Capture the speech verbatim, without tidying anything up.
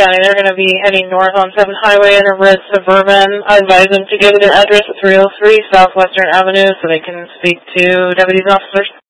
County. They're going to be heading north on seventh Highway in a red Suburban. I advise them to give their address at three oh three Southwestern Avenue so they can speak to deputies and officers.